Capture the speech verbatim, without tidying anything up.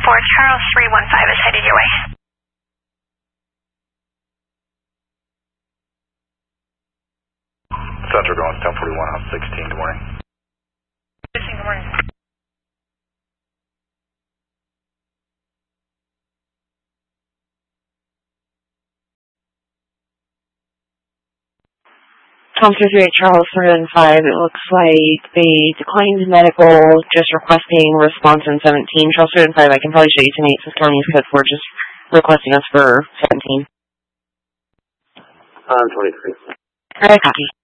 four, Charles three one five is headed your way. Central going ten forty-one on sixteen, good morning. sixteen, good morning. Tom fifty-eight, Charles three one five. It looks like they declined medical, just requesting response in seventeen. Charles three one five, I can probably show you tonight since county's code for just requesting us for seventeen. I'm twenty-three. Alright, copy.